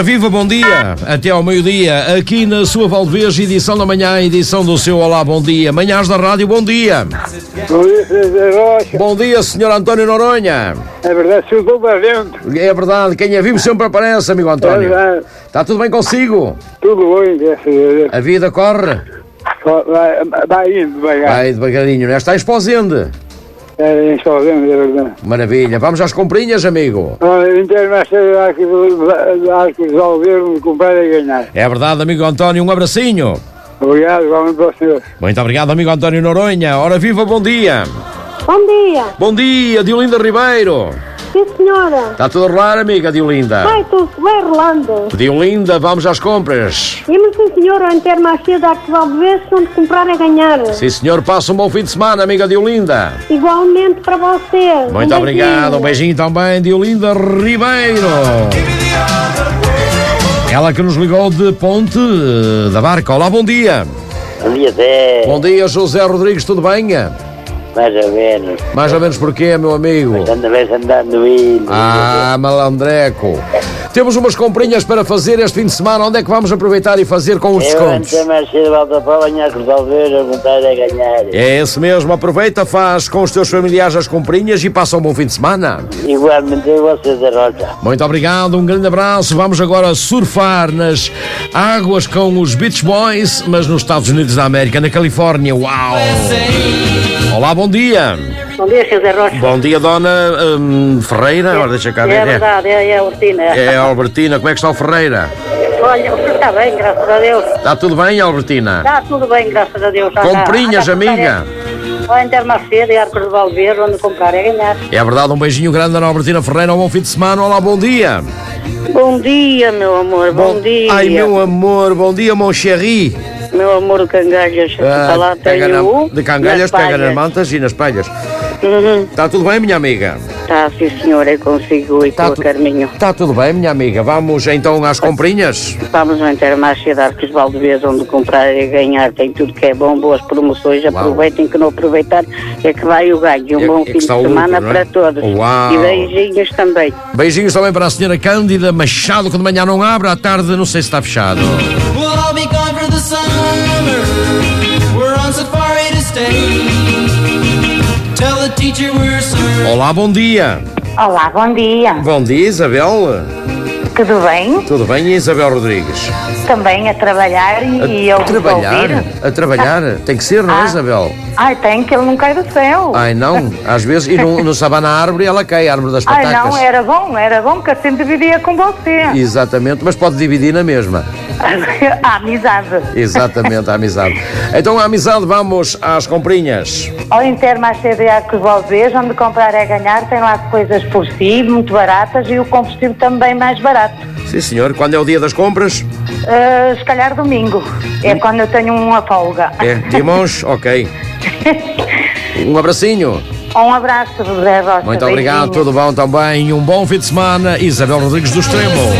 Viva, bom dia, até ao meio-dia, aqui na sua Valdevez, edição da manhã, edição do seu Olá, bom dia, manhãs da rádio, bom dia. Bom dia, Sr. Rocha. Bom dia, Sr. António Noronha. É verdade, sou do Barrento. É verdade, quem é vivo sempre aparece, amigo António. É verdade. Está tudo bem consigo? Tudo bem, graças a Deus. A vida corre? Vai indo devagar. Vai devagarinho, não é? Está em Esposende? É insolvente, é verdade. Maravilha, vamos às comprinhas, amigo. Olha, inteiro mais cedo Arcos de Alveiro, comprar e ganhar. É verdade, amigo António, um abracinho. Obrigado, igualmente para o senhor. Muito obrigado, amigo António Noronha. Ora viva, bom dia. Bom dia. Bom dia, Diolinda Ribeiro. Sim, senhora. Está tudo a rolar, amiga Diolinda? Vai, tudo vai rolando. Diolinda, vamos às compras. E-me, sim, senhora, ao Intermarché da Arcos de Alveiro, onde comprar é ganhar. Sim, senhor, passa um bom fim de semana, amiga Diolinda. Igualmente para você. Muito obrigado, um beijinho também, Diolinda Ribeiro. Ela que nos ligou de Ponte da Barca. Olá, bom dia. Bom dia, Zé. Bom dia, José Rodrigues, tudo bem? Mais ou menos. Mais ou menos porquê, meu amigo? Anda vez andando indo. Ah, malandreco. Temos umas comprinhas para fazer este fim de semana. Onde é que vamos aproveitar e fazer com os Eu descontos? antes mais cedo volta para banhar com os Alveiros, a vontade é ganhar. É esse mesmo, aproveita, faz com os teus familiares as comprinhas e passa um bom fim de semana. Igualmente eu vocês da Rocha. Muito obrigado, um grande abraço. Vamos agora surfar nas águas com os Beach Boys, mas nos Estados Unidos da América, na Califórnia. Uau! Olá, bom dia. Bom dia, Sr. Zé Rocha. Bom dia, dona Ferreira. Ora, deixa cá ver. É verdade, é a Albertina. É a Albertina. Como é que está o Ferreira? Olha, está bem, graças a Deus. Está tudo bem, Albertina? Está tudo bem, graças a Deus. Comprinhas, amiga. Ao Intermarché de Arcos de Valverde, onde comprar é ganhar. É verdade, um beijinho grande da Albertina Ferreira. Um bom fim de semana. Olá, bom dia. Bom dia, meu amor, bom dia. Ai, meu amor, bom dia, mon chéri. Meu amor, o Cangalhas, está lá, tenho de Cangalhas, pega nas mantas e nas palhas. Está tudo bem, minha amiga? Está, sim, senhora, eu consigo ir com o Carminho. Está tudo bem, minha amiga. Vamos então às comprinhas? Vamos ao Intermarché de Arcos de Valdevez, onde comprar e ganhar. Tem tudo que é bom, boas promoções. Aproveitem, que não aproveitar é que vai o ganho. Um bom fim de semana para todos. Uau. E beijinhos também. Beijinhos também para a senhora Cândida Machado, que de manhã não abre, à tarde não sei se está fechado. Olá, bom dia. Olá, bom dia. Bom dia, Isabel. Tudo bem? Tudo bem, Isabel Rodrigues? Também a trabalhar e eu A trabalhar? Tem que ser, não é, Isabel? Ai, tem, que ele não cai do céu. Ai, não, às vezes, e não sabe na árvore, ela cai, a árvore das patacas. Ai, não, era bom que assim dividia com você. Exatamente, mas pode dividir na mesma. A amizade. Exatamente, a amizade. Então, a amizade, vamos às comprinhas. Ao Intermarché de Arcos de Valdevez, onde comprar é ganhar, tem lá coisas por si, muito baratas, e o combustível também mais barato. Sim, senhor. Quando é o dia das compras? Se calhar domingo. É quando eu tenho uma folga. É, dimanche? Ok. Um abracinho. Um abraço, José Rocha. Muito obrigado, beijinho. tudo bom também. Um bom fim de semana. Isabel Rodrigues do Extremo.